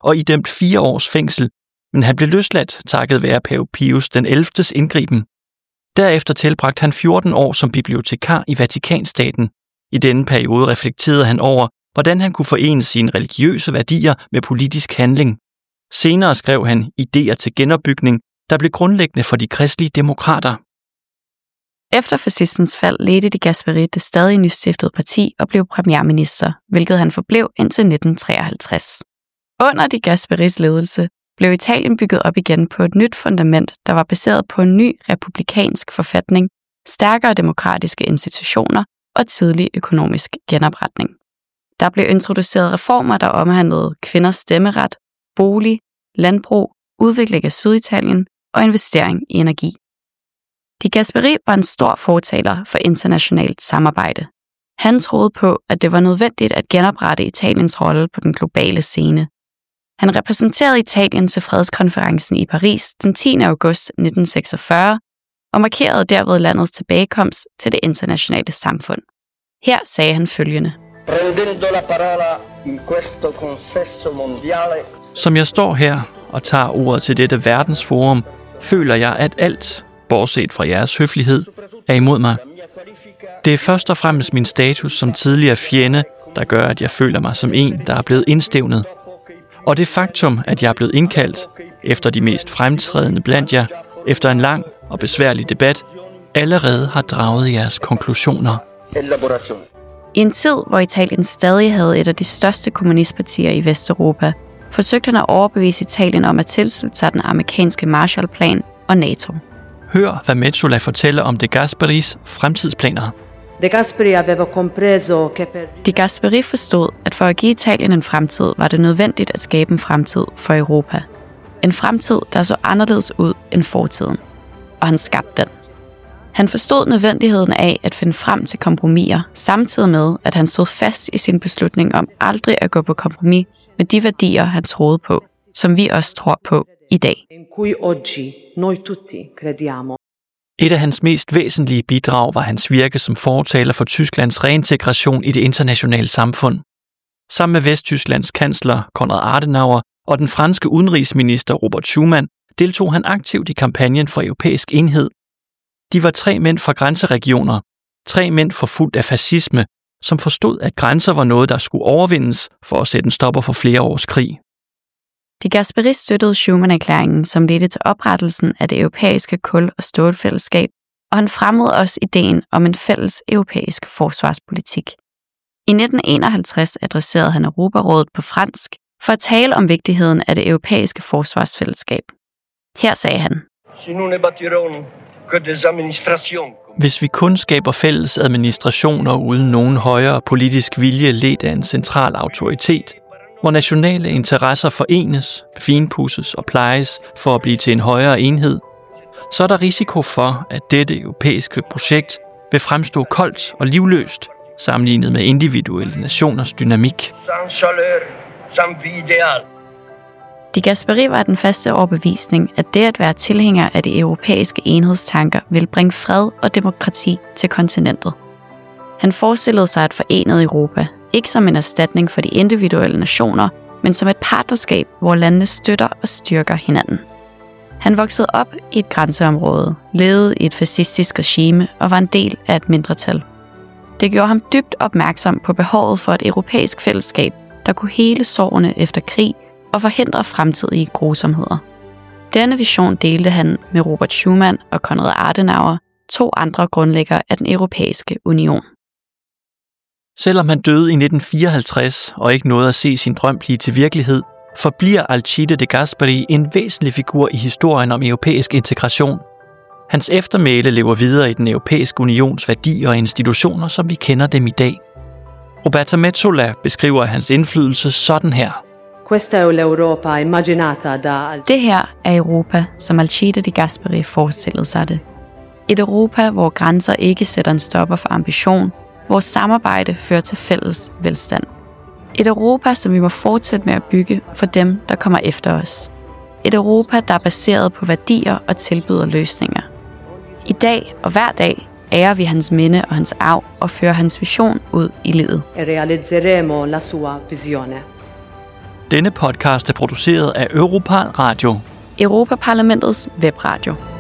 og idømt 4 års fængsel, men han blev løsladt takket være pave Pius den 11. indgriben. Derefter tilbragte han 14 år som bibliotekar i Vatikanstaten. I denne periode reflekterede han over, hvordan han kunne forene sine religiøse værdier med politisk handling. Senere skrev han idéer til genopbygning, der blev grundlæggende for de kristelige demokrater. Efter fascismens fald ledte de Gasperi det stadig nystiftede parti og blev premierminister, hvilket han forblev indtil 1953. Under de Gasperis ledelse blev Italien bygget op igen på et nyt fundament, der var baseret på en ny republikansk forfatning, stærkere demokratiske institutioner og tidlig økonomisk genopretning. Der blev introduceret reformer, der omhandlede kvinders stemmeret, bolig, landbrug, udvikling af Syditalien og investering i energi. De Gasperi var en stor fortaler for internationalt samarbejde. Han troede på, at det var nødvendigt at genoprette Italiens rolle på den globale scene. Han repræsenterede Italien til fredskonferencen i Paris den 10. august 1946 og markerede derved landets tilbagekomst til det internationale samfund. Her sagde han følgende. Som jeg står her og tager ordet til dette verdensforum, føler jeg, at alt, bortset fra jeres høflighed, er imod mig. Det er først og fremmest min status som tidligere fjende, der gør, at jeg føler mig som en, der er blevet indstævnet. Og det faktum, at jeg er blevet indkaldt, efter de mest fremtrædende blandt jer, efter en lang og besværlig debat, allerede har draget jeres konklusioner. I en tid, hvor Italien stadig havde et af de største kommunistpartier i Vesteuropa, forsøgte han at overbevise Italien om at tilslutte sig den amerikanske Marshallplan og NATO. Hør, hvad Metsola fortæller om de Gasperis fremtidsplaner. De Gasperi forstod, at for at give Italien en fremtid, var det nødvendigt at skabe en fremtid for Europa. En fremtid, der så anderledes ud end fortiden. Og han skabte den. Han forstod nødvendigheden af at finde frem til kompromiser, samtidig med, at han stod fast i sin beslutning om aldrig at gå på kompromis med de værdier, han troede på, som vi også tror på i dag. Et af hans mest væsentlige bidrag var hans virke som fortaler for Tysklands reintegration i det internationale samfund. Sammen med Vesttysklands kansler Konrad Adenauer og den franske udenrigsminister Robert Schuman deltog han aktivt i kampagnen for europæisk enhed. De var 3 mænd fra grænseregioner, 3 mænd forfulgt af fascisme, som forstod, at grænser var noget, der skulle overvindes for at sætte en stopper for flere års krig. De Gasperi støttede Schuman-erklæringen, som ledte til oprettelsen af det europæiske kul- og stålfællesskab, og han fremmede også ideen om en fælles europæisk forsvarspolitik. I 1951 adresserede han Europarådet på fransk for at tale om vigtigheden af det europæiske forsvarsfællesskab. Her sagde han: Hvis vi kun skaber fælles administrationer uden nogen højere politisk vilje ledt af en central autoritet, hvor nationale interesser forenes, finpudses og plejes for at blive til en højere enhed, så er der risiko for, at dette europæiske projekt vil fremstå koldt og livløst, sammenlignet med individuelle nationers dynamik. De Gasperi var den faste overbevisning, at det at være tilhænger af de europæiske enhedstanker vil bringe fred og demokrati til kontinentet. Han forestillede sig et forenet Europa, ikke som en erstatning for de individuelle nationer, men som et partnerskab, hvor landene støtter og styrker hinanden. Han voksede op i et grænseområde, levede i et fascistisk regime og var en del af et mindretal. Det gjorde ham dybt opmærksom på behovet for et europæisk fællesskab, der kunne hele sorgene efter krig og forhindre fremtidige grusomheder. Denne vision delte han med Robert Schuman og Konrad Adenauer, 2 andre grundlæggere af den europæiske union. Selvom han døde i 1954 og ikke nåede at se sin drøm blive til virkelighed, forbliver Alcide de Gasperi en væsentlig figur i historien om europæisk integration. Hans eftermæle lever videre i den europæiske unions værdier og institutioner, som vi kender dem i dag. Roberta Metsola beskriver hans indflydelse sådan her. Det her er Europa, som Alcide de Gasperi forestillede sig det. Et Europa, hvor grænser ikke sætter en stopper for ambition, hvor samarbejde fører til fælles velstand. Et Europa, som vi må fortsætte med at bygge for dem, der kommer efter os. Et Europa, der er baseret på værdier og tilbyder løsninger. I dag og hver dag ærer vi hans minde og hans arv og fører hans vision ud i livet. Denne podcast er produceret af Europal Radio. Europaparlamentets webradio.